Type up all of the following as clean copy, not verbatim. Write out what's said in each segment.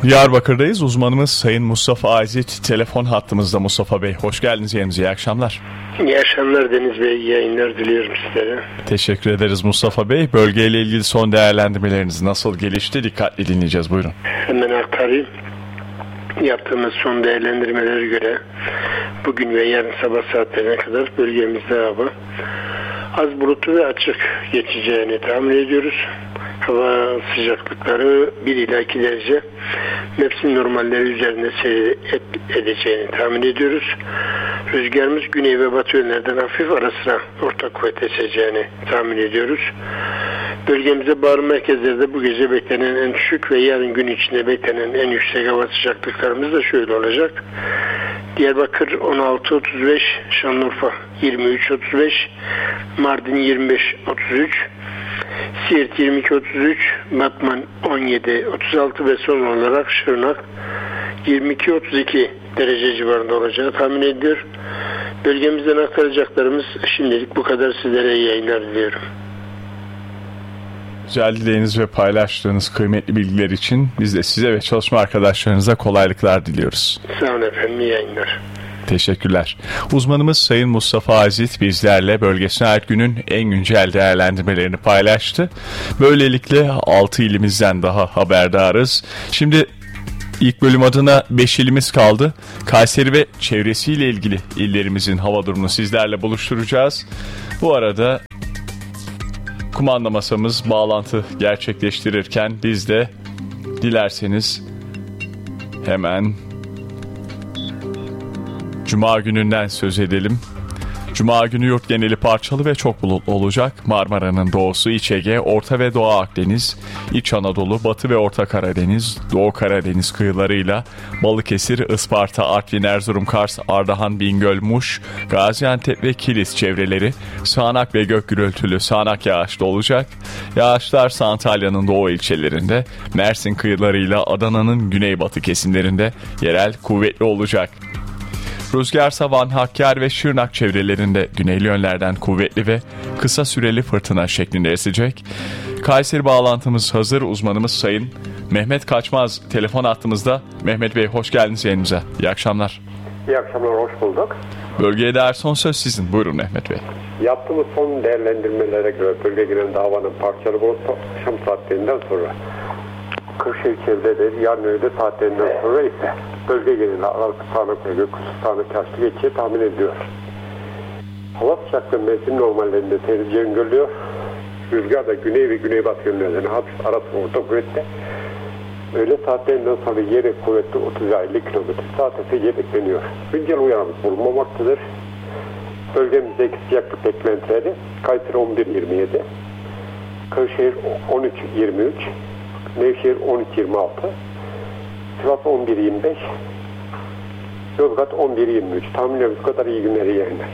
Diyarbakır'dayız. Uzmanımız Sayın Mustafa Ayzit telefon hattımızda. Mustafa Bey, hoş geldiniz yayınımıza. İyi akşamlar. İyi akşamlar Deniz Bey. İyi yayınlar diliyorum sizlere. Teşekkür ederiz Mustafa Bey. Bölgeyle ilgili son değerlendirmeleriniz nasıl gelişti? Dikkatli dinleyeceğiz. Buyurun. Hemen aktarayım. Yaptığımız son değerlendirmelere göre bugün ve yarın sabah saatlerine kadar bölgemizde hava az bulutlu ve açık geçeceğini tahmin ediyoruz. Hava sıcaklıkları 1 ila 2 derece mevsim normalleri üzerinde seyredeceğini tahmin ediyoruz. Rüzgarımız güney ve batı yönlerden hafif ara sıra orta kuvvet eseceğini tahmin ediyoruz. Bölgemizde bağırma merkezlerde bu gece beklenen en düşük ve yarın gün içinde beklenen en yüksek hava sıcaklıklarımız da şöyle olacak. Diyarbakır 16-35, Şanlıurfa 23-35, Mardin 25-33, Siirt 22-33, Batman 17-36 ve son olarak Şırnak 22-32 derece civarında olacağı tahmin ediyor. Bölgemizden aktaracaklarımız şimdilik bu kadar. Sizlere iyi yayınlar diliyorum. Güzel dileğiniz ve paylaştığınız kıymetli bilgiler için biz de size ve çalışma arkadaşlarınıza kolaylıklar diliyoruz. Sağ olun efendim, iyi yayınlar. Teşekkürler. Uzmanımız Sayın Mustafa Ayzit bizlerle bölgesine ait günün en güncel değerlendirmelerini paylaştı. Böylelikle 6 ilimizden daha haberdarız. Şimdi ilk bölüm adına 5 ilimiz kaldı. Kayseri ve çevresiyle ilgili illerimizin hava durumunu sizlerle buluşturacağız. Bu arada kumanda masamız bağlantı gerçekleştirirken biz de dilerseniz hemen Cuma gününden söz edelim. Cuma günü yurt geneli parçalı ve çok bulutlu olacak. Marmara'nın doğusu, İç Ege, Orta ve Doğu Akdeniz, İç Anadolu, Batı ve Orta Karadeniz, Doğu Karadeniz kıyılarıyla Balıkesir, Isparta, Artvin, Erzurum, Kars, Ardahan, Bingöl, Muş, Gaziantep ve Kilis çevreleri sağanak ve gök gürültülü sağanak yağışlı olacak. Yağışlar Antalya'nın doğu ilçelerinde, Mersin kıyılarıyla Adana'nın güneybatı kesimlerinde yerel kuvvetli olacak. Rüzgar Van, Hakkari ve Şırnak çevrelerinde güneyli yönlerden kuvvetli ve kısa süreli fırtına şeklinde esecek. Kayseri bağlantımız hazır. Uzmanımız Sayın Mehmet Kaçmaz telefon hattımızda. Mehmet Bey, hoş geldiniz yayınımıza. İyi akşamlar. İyi akşamlar, hoş bulduk. Bölgeye dair son söz sizin. Buyurun Mehmet Bey. Yaptığımız son değerlendirmelere göre bölge genelinde havanın parçalı bulutlu akşam saatlerinden sonra Kırşehir çevreleri, yarın öğle saatlerinden sonra ise bölge genelinde aralıklı sağanak ve gökyüzü sağanak yağışlı geçeceği tahmin ediyor. Hava sıcaklığı mevsim normallerinde seyredeceği öngörülüyor. Rüzgar da güney ve güneybatı yönlerden hafif arası orta kuvvetli. Öğle saatlerinden sonra yeri kuvvetli 30-50 km saate yer bekleniyor. Güncel uyarımız bulunmamaktadır. Bölgemizdeki sıcaklık beklentileri Kayseri 11-27, Kırşehir 13-23, Nevşehir 13-26, Sivas 11-25, Yozgat 11-23. Tahminlerimiz bu kadar. İyi günler, iyi yayınlar.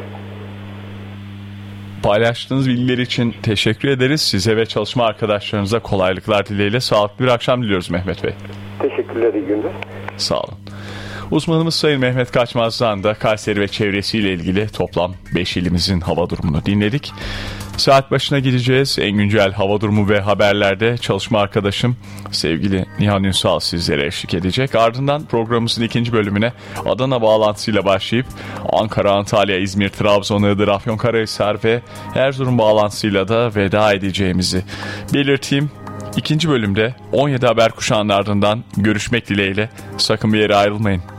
Paylaştığınız bilgiler için teşekkür ederiz. Size ve çalışma arkadaşlarınıza kolaylıklar dileğiyle sağlıklı bir akşam diliyoruz Mehmet Bey. Teşekkürler, iyi günler. Sağ olun. Uzmanımız Sayın Mehmet Kaçmaz'dan da Kayseri ve çevresiyle ilgili toplam 5 ilimizin hava durumunu dinledik. Saat başına gideceğiz. En güncel hava durumu ve haberlerde çalışma arkadaşım sevgili Nihan Ünsal sizlere eşlik edecek. Ardından programımızın ikinci bölümüne Adana bağlantısıyla başlayıp Ankara, Antalya, İzmir, Trabzon, Iğdır, Afyonkarahisar ve Erzurum bağlantısıyla da veda edeceğimizi belirteyim. İkinci bölümde 17 haber kuşağının ardından görüşmek dileğiyle, sakın bir yere ayrılmayın.